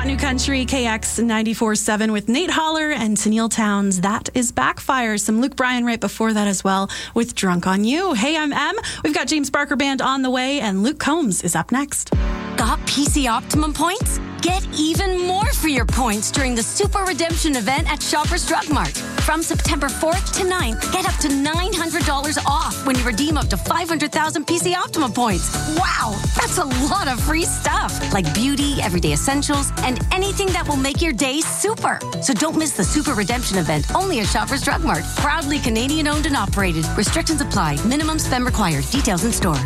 New Country, KX 94.7 with Nate Holler and Tennille Towns. That is Backfire. Some Luke Bryan right before that as well with Drunk on You. Hey, I'm Em. We've got James Barker Band on the way, and Luke Combs is up next. Got PC Optimum points? Get even more for your points during the Super Redemption event at Shoppers Drug Mart. From September 4th to 9th, get up to $900 off when you redeem up to 500,000 PC Optimum points. Wow, that's a lot of free stuff, like beauty, everyday essentials, and anything that will make your day super. So don't miss the Super Redemption event, only at Shoppers Drug Mart. Proudly Canadian owned and operated. Restrictions apply. Minimum spend required. Details in store.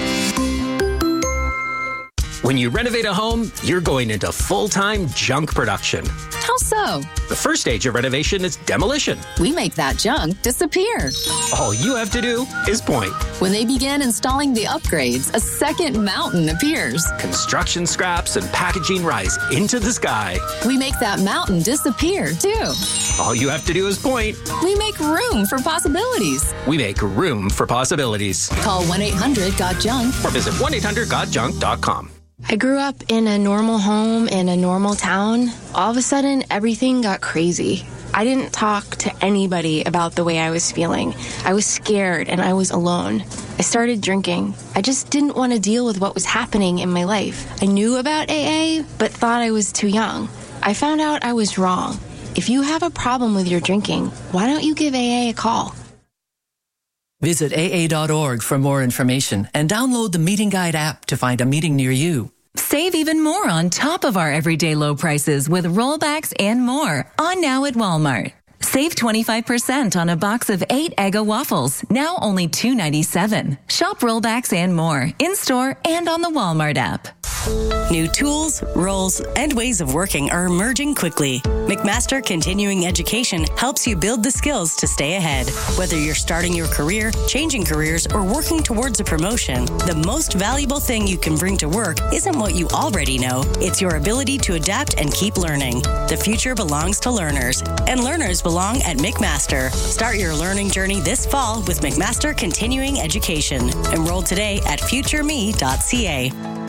When you renovate a home, you're going into full-time junk production. How so? The first stage of renovation is demolition. We make that junk disappear. All you have to do is point. When they begin installing the upgrades, a second mountain appears. Construction scraps and packaging rise into the sky. We make that mountain disappear, too. All you have to do is point. We make room for possibilities. We make room for possibilities. Call 1-800-GOT-JUNK or visit 1-800-GOT-JUNK.com. I grew up in a normal home in a normal town. All of a sudden, everything got crazy. I didn't talk to anybody about the way I was feeling. I was scared and I was alone. I started drinking. I just didn't want to deal with what was happening in my life. I knew about AA, but thought I was too young. I found out I was wrong. If you have a problem with your drinking, why don't you give AA a call? Visit AA.org for more information and download the Meeting Guide app to find a meeting near you. Save even more on top of our everyday low prices with rollbacks and more on now at Walmart. Save 25% on a box of 8 Eggo waffles, now only $2.97. Shop rollbacks and more in-store and on the Walmart app. New tools, roles, and ways of working are emerging quickly. McMaster Continuing Education helps you build the skills to stay ahead. Whether you're starting your career, changing careers, or working towards a promotion, the most valuable thing you can bring to work isn't what you already know. It's your ability to adapt and keep learning. The future belongs to learners, and learners belong at McMaster. Start your learning journey this fall with McMaster Continuing Education. Enroll today at futureme.ca.